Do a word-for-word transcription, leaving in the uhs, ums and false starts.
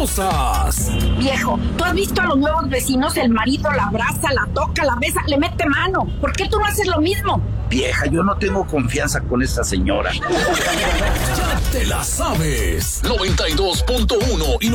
chismosas. Viejo, ¿tú has visto a los nuevos vecinos? El marido la abraza, la toca, la besa, le mete mano. ¿Por qué tú no haces lo mismo? Vieja, yo no tengo confianza con esta señora. Ya te la sabes. noventa y dos punto uno y